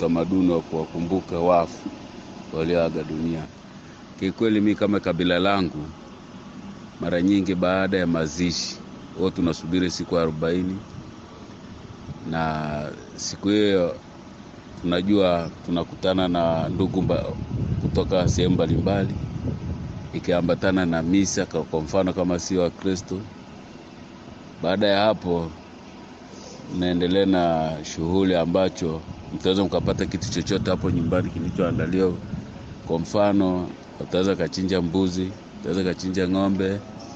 utamaduni wa kuwakumbuka wafu walioaga dunia. Kikweli mimi kama kabila langu, mara nyingi baada ya mazishi huwa tunasubiri siku 40, na siku hiyo tunajua tunakutana na ndugu kutoka sehemu mbalimbali, ikiambatana na misa kwa mfano kama si wa Kristo. Baada ya hapo naendelea na shughuli ambacho mtaweza mkapata kitu chochote hapo nyumbani kilichoandaliwa. Kwa mfano utaweza kachinja mbuzi, utaweza kachinja ng'ombe,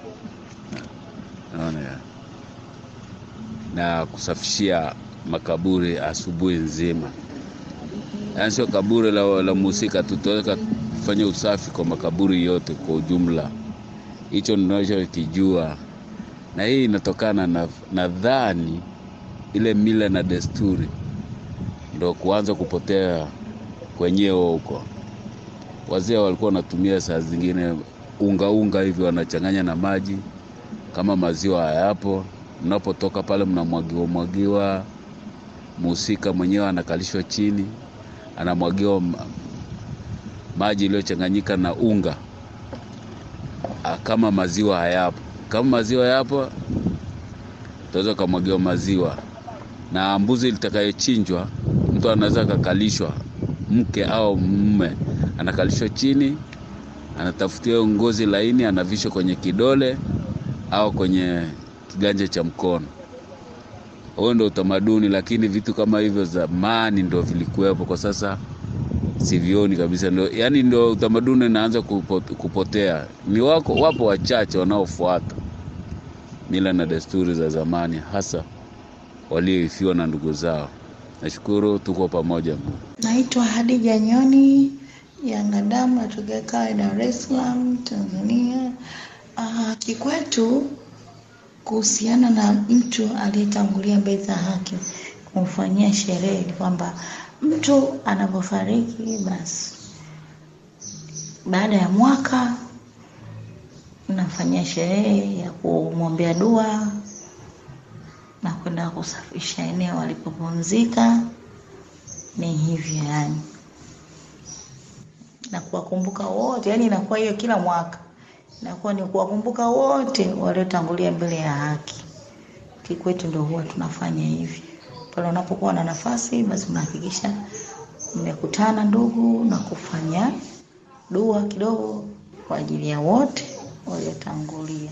na kusafishia makaburi asubuhi nzima. Yaani sio kaburi la mhusika, tutaweza kufanya usafi kwa makaburi yote kwa ujumla. Hicho ninachokijua, na hii inatokana nadhani ile mila na desturi ndio kuanza kupotea kwenyewe huko. Wazee walikuwa wanatumia saa zingine unga hivi, wanachanganya na maji kama maziwa hayapo. Mnapotoka pale mnamwagiwa, mhusika mwenyewe anakalishwa chini, anamwagiwa maji iliyochanganyika na unga kama maziwa hayapo. Kama maziwa yapo, utaweza kumwagiwa maziwa. Na mbuzi litakayochinjwa, mtu anaweza kukalishwa, mke au mume anakalishwa chini, anatafutiwa ngozi laini, anavishwa kwenye kidole au kwenye kiganja cha mkono. Huo ndio utamaduni, lakini vitu kama hivyo zamani ndio vilikuwepo, kwa sasa sivioni kabisa. Ndio utamaduni unaanza kupotea. Wapo wachache wanaofuata mila na desturi za zamani, hasa walioifiwa na ndugu zao. Nashukuru, tuko pamoja. Naitwa Hadija Nyoni Yangadamu, natoka Dar es Salaam, Tanzania. Kikwetu kuhusiana na mtu aliyetangulia mbele za haki, kumfanyia sherehe kwamba mtu anapofariki basi baada ya mwaka unafanyia sherehe ya kumwombea dua na kwenda kusafisha eneo alipopumzika. Ni hivyo yani, na kuwakumbuka wote, yani inakuwa hiyo kila mwaka inakuwa ni kuwakumbuka wote waliotangulia mbele ya haki. Kikwetu ndio huwa tunafanya hivi. Pale unapokuwa na nafasi, basi mnahakikisha mmekutana ndugu na kufanya dua kidogo kwa ajili ya wote waliotangulia.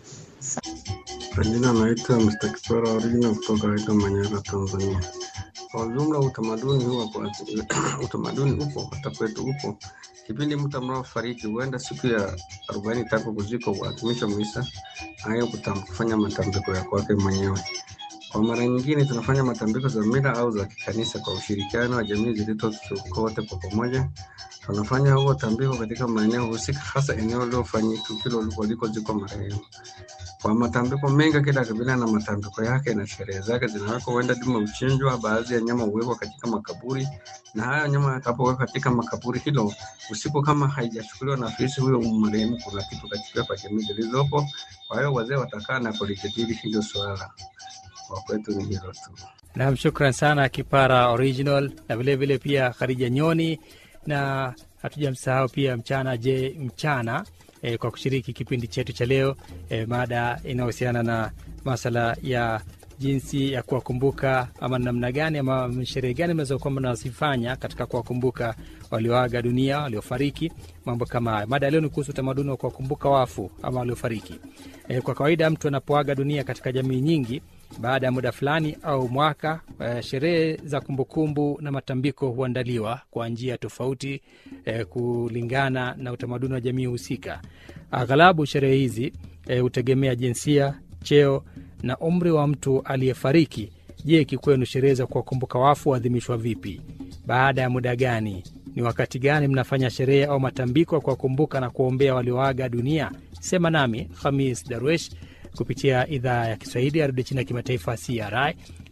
Jina naitwa Mr. Kiswara Original kutoka Manyara, Tanzania. Kwa jumla utamaduni upo hata kwetu upo. Kipindi mtu anapofariki huenda siku ya 40 tangu kuzikwa huadhimisha misa hayo kufanya matambiko ya kwake mwenyewe. Kwa mara nyingine tunafanya matambiko za mila au za kikanisa kwa ushirikiano wa jamii zilizokote kwa pamoja. Tunafanya huo tambiko katika maeneo husika, hasa eneo lilofanyika tukio walikozikwa marehemu. Kwa matambiko mengi, kila kabila na matambiko yake na sherehe zake zinawekwa. Huenda dume uchinjwa, baadhi ya nyama huwekwa katika makaburi, na hayo nyama yatakapowekwa katika makaburi hilo usiku, kama haijachukuliwa na afisi huyo marehemu, kuna kitu katika kwa jamii zilizopo. Kwa hiyo wazee watakaa na kulijadili hilo swala. Kwa kwetu ni hilo tu. Na shukrani sana Kipara Original, na vile vile pia Khadija Nyoni, na hatujamsahau pia Mchana kwa kushiriki kipindi chetu cha leo. Mada inahusiana na masala ya jinsi ya kuwakumbuka, ama namna gani ama sherehe gani mnazokuwa mnazifanya katika kuwakumbuka walioaga dunia, waliofariki, mambo kama haya. Mada leo ni kuhusu utamaduni wa kuwakumbuka wafu ama waliofariki. Kwa kawaida mtu anapoaga dunia katika jamii nyingi, baada ya muda fulani au mwaka, sherehe za kumbukumbu na matambiko huandaliwa kwa njia tofauti kulingana na utamaduni wa jamii husika. Aghalabu sherehe hizi hutegemea jinsia, cheo na umri wa mtu aliyefariki. Je, kikwenu sherehe za kuwakumbuka wafu huadhimishwa vipi? Baada ya muda gani? Ni wakati gani mnafanya sherehe au matambiko kwa kukumbuka na kuombea walioaga dunia? Sema nami Khamis Darwesh kupitia idhaa ya Kiswahili ya Radio China Kimataifa CRI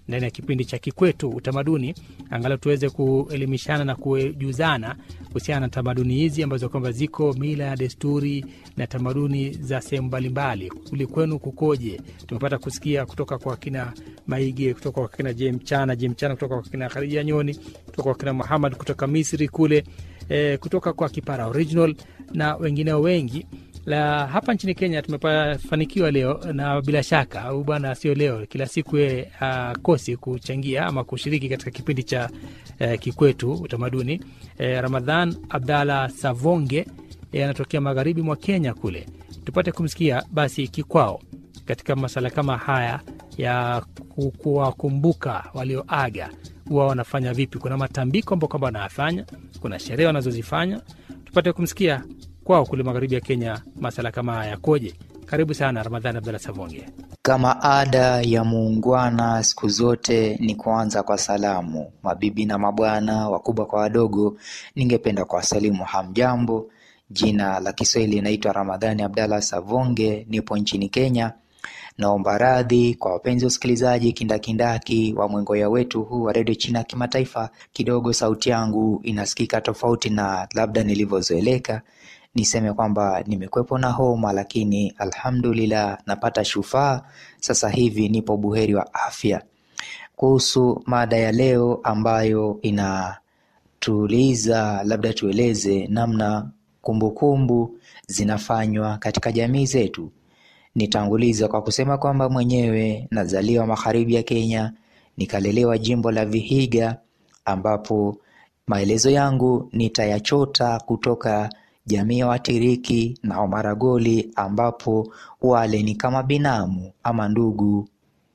ndani ya kipindi cha Kikwetu Utamaduni, angalau tuweze kuelimishana na kujuzana kuhusiana na tamaduni hizi ambazo kwamba ziko mila ya desturi na tamaduni za sehemu mbalimbali. Kule kwenu kukoje? Tumepata kusikia kutoka kwa kina Maige, kutoka kwa kina J Mchana, kutoka kwa kina Khadija Nyoni, kutoka kwa kina Muhammad kutoka Misri kule, kutoka kwa Kipara Original na wengineo wengi. La hapa nchini Kenya tumefanikiwa leo, na bila shaka au bwana sio leo, kila siku kosi kuchangia ama kushiriki katika kipindi cha Kikwetu Utamaduni. Ramadhan Abdalla Savonge anatokea magharibi mwa Kenya kule. Tupate kumsikia basi kikwao katika masala kama haya ya kuwakumbuka walioaga, huwa wanafanya vipi. Kuna matambiko ambayo kwamba wanafanya, kuna sherehe wanazozifanya. Tupate kumsikia kwao kule magharibi ya Kenya masala kama haya koje. Karibu sana Ramadhani Abdalla Savonge. Kama ada ya muungwana siku zote ni kuanza kwa salamu. Mabibi na mabwana, wakubwa kwa wadogo, ningependa kuwasalimu hamjambo. Jina la Kiswahili naitwa Ramadhani Abdalla Savonge, nipo nchini Kenya. Naomba radhi kwa wapenzi wasikilizaji kindakindaki wa mwengoya wetu huu wa Radio China Kimataifa. Kidogo sauti yangu inasikika tofauti na labda nilivyozoeleka. Niseme kwamba nimekwepo na homa, lakini alhamdulillah napata shufaa. Sasa hivi nipo buheri wa afya. Kuhusu mada ya leo ambayo inatuuliza labda tueleze namna kumbukumbu zinafanywa katika jamii zetu. Nitanguliza kwa kusema kwamba mwenyewe nazaliwa magharibi ya Kenya, nikalelewa jimbo la Vihiga, ambapo maelezo yangu nitayachota kutoka jamii ya Watiriki na Wamaragoli, ambapo wale ni kama binamu ama ndugu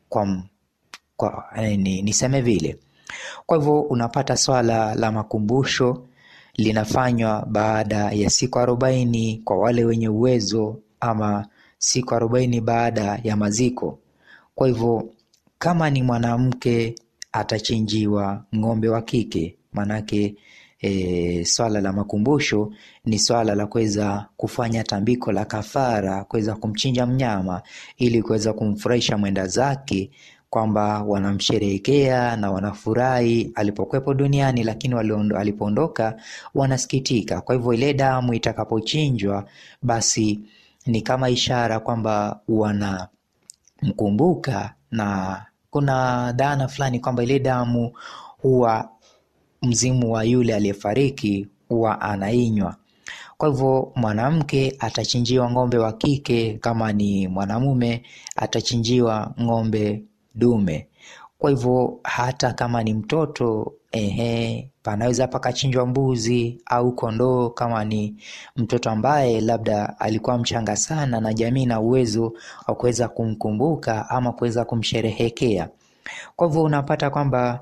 niseme vile. Kwa hivyo unapata swala la makumbusho linafanywa baada ya siku 40 kwa wale wenye uwezo, ama siku 40 baada ya maziko. Kwa hivyo kama ni mwanamke atachinjiwa ng'ombe wa kike, manake swala la makumbusho ni swala la kuweza kufanya tambiko la kafara, kuweza kumchinja mnyama ili kuweza kumfurahisha mwenda zake, kwamba wanamsherehekea na wanafurahi alipokwepo duniani, lakini alipoondoka wanasikitika. Kwa hivyo ile damu itakapochinjwa, basi ni kama ishara kwamba wanamkumbuka, na kuna dhana fulani kwamba ile damu huwa mzimu wa yule aliyefariki huwa anainywa. Kwa hivyo mwanamke atachinjiwa ng'ombe wa kike, kama ni mwanamume atachinjiwa ng'ombe dume. Kwa hivyo hata kama ni mtoto panaweza pakachinjwa mbuzi au kondoo, kama ni mtoto ambaye labda alikuwa mchanga sana na jamii na uwezo wa kuweza kumkumbuka ama kuweza kumsherehekea. Kwa hivyo unapata kwamba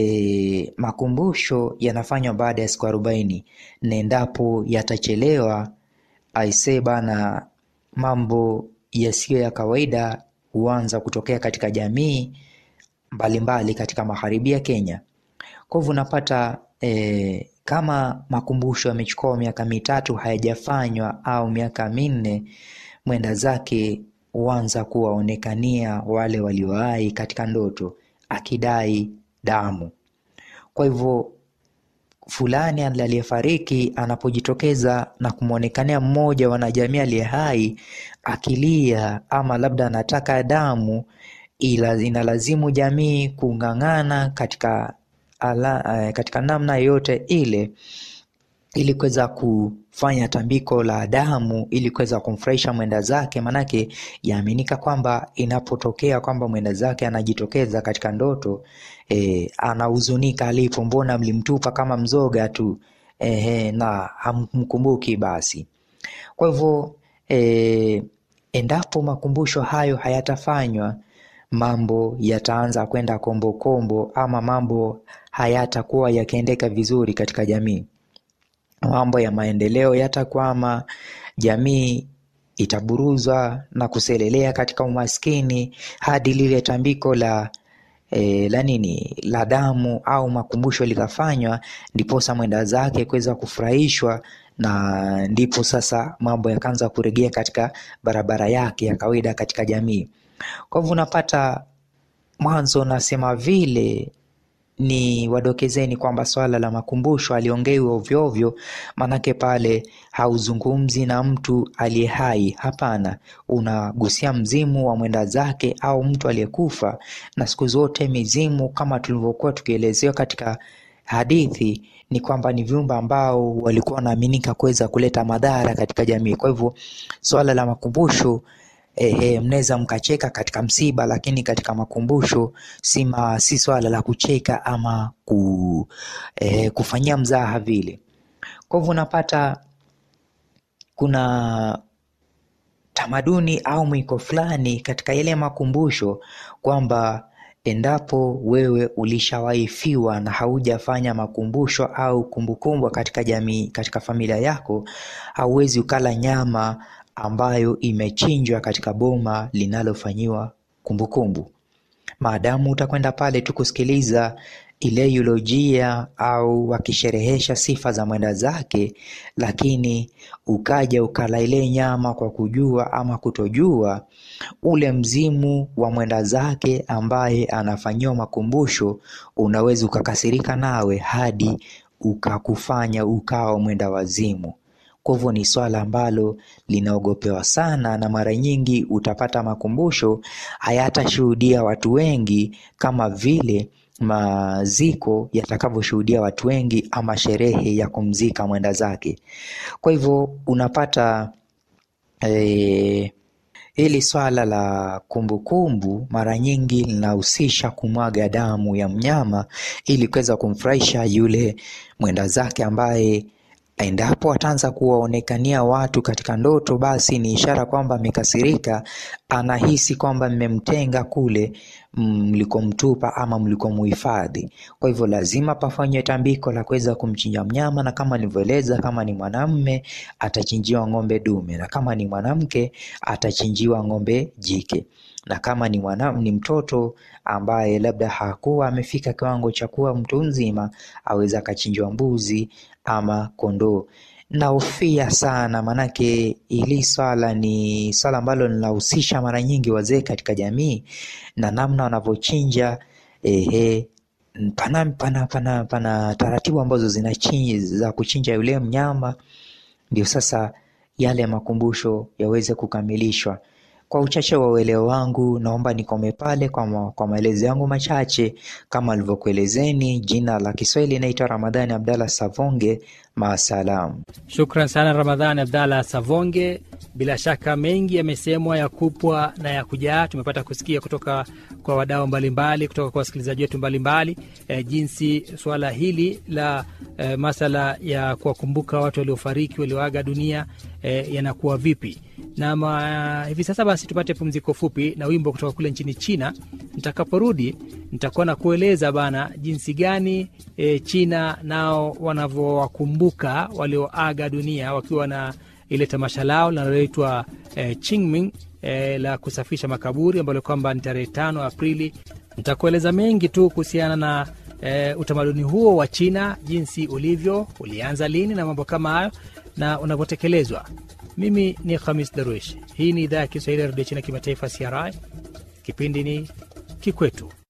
makumbusho yanafanywa baada ya siku 40, na endapo yatachelewa, aisee bana, mambo yasiyo ya kawaida huanza kutokea katika jamii mbalimbali katika magharibi ya Kenya. Kwa hivyo unapata kama makumbusho yamechukua miaka 3 hayajafanywa au miaka 4, mwenda zake huanza kuwaonekania wale walioai katika ndoto akidai damu. Kwa hivyo fulani aliyefariki anapojitokeza na kumuonekania mmoja wanajamii aliye hai akilia ama labda anataka damu, inalazimu jamii kung'ang'ana katika namna yote ile ili kuweza kufanya tambiko la damu ili kuweza kumfurahisha mwenda zake. Manake yaaminika kwamba inapotokea kwamba mwenda zake anajitokeza katika ndoto, anahuzunika alipo, mbona mlimtupa kama mzoga tu, na hamkumbuki basi. Kwa hivyo endapo makumbusho hayo hayatafanywa, mambo yataanza kwenda kombo ama mambo hayatakuwa yakiendeka vizuri katika jamii. Mambo ya maendeleo yatakwama, jamii itaburuzwa na kuselelea katika umaskini, hadi lile tambiko la damu au makumbusho likafanywa, ndiposa mwenda zake kuweza kufurahishwa, na ndipo sasa mambo yakaanza kurejea katika barabara yake ya kawaida katika jamii. Kwa hivyo unapata mwanzo nasema vile ni wadokezeni kwamba swala la makumbusho aliongewi ovyo ovyo, manake pale hauzungumzi na mtu aliye hai. Hapana, unagusia mzimu wa mwenda zake au mtu aliyekufa. Na siku zote mizimu, kama tulivyokuwa tukielezewa katika hadithi, ni kwamba ni viumbe ambao walikuwa wanaaminika kuweza kuleta madhara katika jamii. Kwa hivyo swala la makumbusho mnaweza mkacheka katika msiba, lakini katika makumbusho si swala la kucheka ama kufanyia mzaha vile. Kwa hivyo unapata kuna tamaduni au mwiko fulani katika ile makumbusho kwamba endapo wewe ulishawaifiwa na haujafanya makumbusho au kumbukumbu katika jamii, katika familia yako, hauwezi ukala nyama ambayo imechinjwa katika boma linalofanyiwa kumbukumbu. Maadamu utakwenda pale tu kusikiliza ile eulojia au wakisherehesha sifa za mwenda zake, lakini ukaja ukala ile nyama kwa kujua ama kutojua, ule mzimu wa mwenda zake ambaye anafanyiwa makumbusho unaweza ukakasirika nawe hadi ukakufanya ukawa mwenda wazimu. Kwa hivyo ni swala ambalo linaogopewa sana, na mara nyingi utapata makumbusho hayatashuhudia watu wengi kama vile maziko yatakavyoshuhudia watu wengi ama sherehe ya kumzika mwenda zake. Kwa hivyo unapata hili swala la kumbukumbu mara nyingi linahusisha kumwaga damu ya mnyama ili kuweza kumfurahisha yule mwenda zake, ambaye endapo ataanza kuwaonekania watu katika ndoto, basi ni ishara kwamba amekasirika, anahisi kwamba mmemtenga kule mlikomtupa ama mlikomuhifadhi. Kwa hivyo lazima pafanywe tambiko la kuweza kumchinja mnyama, na kama nilivyoeleza, kama ni mwanamume atachinjiwa ng'ombe dume, na kama ni mwanamke atachinjiwa ng'ombe jike, na kama ni mtoto ambaye labda hakuwa amefika kiwango cha kuwa mtu mzima, aweza akachinjwa mbuzi ama kondoo. Naofia sana, manake ili swala ni swala ambalo linahusisha mara nyingi wazee katika jamii, na namna wanavyochinja pana taratibu ambazo za kuchinja yule mnyama, ndio sasa yale makumbusho yaweze kukamilishwa. Kwa uchache wa uelewa wangu, naomba nikome pale kwa maelezo yangu machache. Kama alivyokuelezeni, jina la Kiswahili naitwa Ramadhani Abdalla Savonge. Maasalam. Shukran sana Ramadhani Abdalla Savonge. Bila shaka mengi yamesemwa ya kupwa na ya kujaa. Tumepata kusikia kutoka kwa wadau mbalimbali, kutoka kwa wasikilizaji wetu mbalimbali, jinsi swala hili la masala ya kuwakumbuka watu waliofariki, walioaga dunia yanakuwa vipi. Na hivi sasa basi tupate pumziko fupi na wimbo kutoka kule nchini China. Nitakaporudi nitakuwa na kueleza bana jinsi gani China nao wanavyowakumbuka walioaga dunia wakiwa na ile tamasha lao linaloitwa Qingming la kusafisha makaburi, ambalo kwamba ni tarehe 5 Aprili. Nitakueleza mengi tu kuhusiana na utamaduni huo wa China, jinsi ulivyo, ulianza lini na mambo kama hayo na unavyotekelezwa. Mimi ni Khamis Darwish. Hii ni idhaa ya Kiswahili ya Radio China Kimataifa, CRI. Kipindi ni Kikwetu.